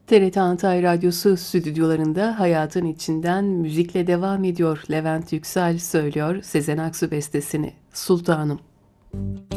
TRT Antalya Radyosu stüdyolarında hayatın içinden müzikle devam ediyor. Levent Yüksel söylüyor Sezen Aksu bestesini Sultanım.